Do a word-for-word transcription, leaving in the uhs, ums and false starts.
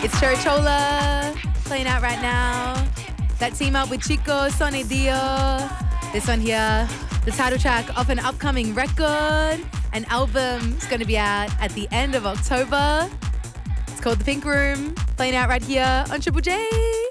It's Cherichola playing out right now. That team up with Chico, Sonny Dio. This one here, the title track of an upcoming record. An album is going to be out at the end of October. It's called The Pink Room, playing out right here on Triple J.